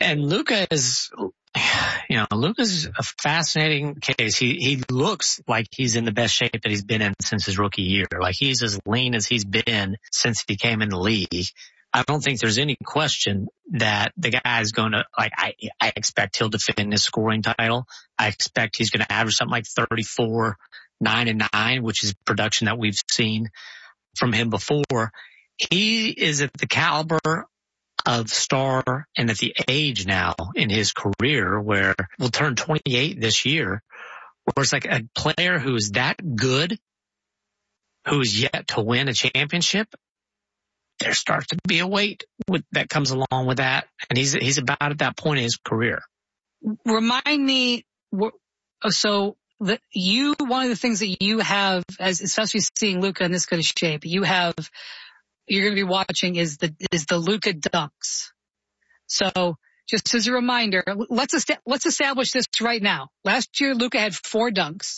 And Luka is, Luka's a fascinating case. He looks like he's in the best shape that he's been in since his rookie year. Like he's as lean as he's been since he came in the league. I don't think there's any question that the guy is going to, I expect he'll defend his scoring title. I expect he's going to average something like 34, 9 and 9, which is production that we've seen from him before. He is at the caliber of star and at the age now in his career where we'll turn 28 this year, where it's like a player who is that good, who is yet to win a championship. There starts to be a weight that comes along with that. And he's about at that point in his career. Remind me, one of the things that you have, as especially seeing Luka in this good of shape, you're going to be watching is the Luka dunks. So just as a reminder, let's establish this right now. Last year, Luka had 4 dunks.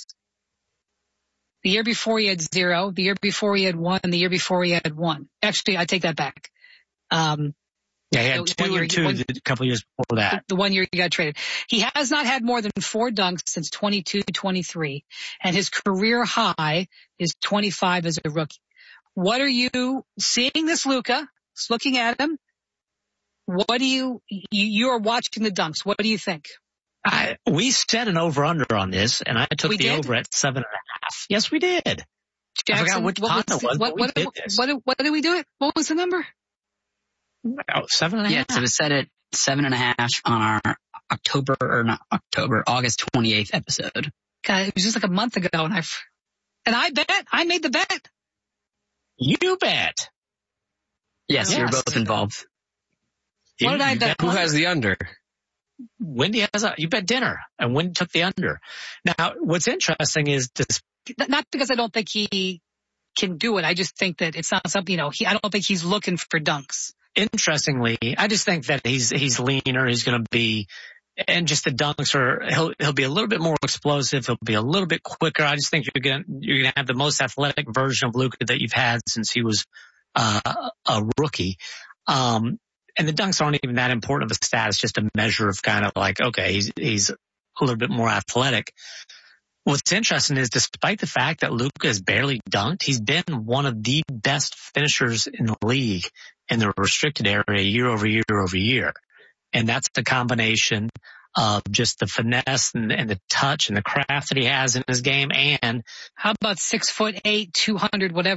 The year before he had 0. The year before he had 1. And the year before he had 1. Actually, I take that back. He had 2 a couple years before that. The 1 year he got traded. He has not had more than 4 dunks since 22-23. And his career high is 25 as a rookie. What are you seeing this Luka, looking at him? What do you are watching the dunks. What do you think? We set an over-under on this, and I took the over at 7.5. Yes, we did. Jackson, I forgot which pod it was, but we did this. What did we do it? What was the number? 7.5. Yeah, so it was set at 7.5 on our August 28th episode. God, it was just like a month ago, and I made the bet. You bet. Yes, you're both involved. What did I bet? Who has the under? Wendy you bet dinner, and Wendy took the under. Now, what's interesting is this. Not because I don't think he can do it. I just think that it's not something, I don't think he's looking for dunks. Interestingly, I just think that he's leaner. He's going to be, and just the dunks he'll be a little bit more explosive. He'll be a little bit quicker. I just think you're going to have the most athletic version of Luka that you've had since he was a rookie. And the dunks aren't even that important of a stat. It's just a measure of kind of like, okay, he's a little bit more athletic. What's interesting is despite the fact that Luka has barely dunked, he's been one of the best finishers in the league in the restricted area year over year over year. And that's the combination of just the finesse and the touch and the craft that he has in his game. And how about 6'8", 200, whatever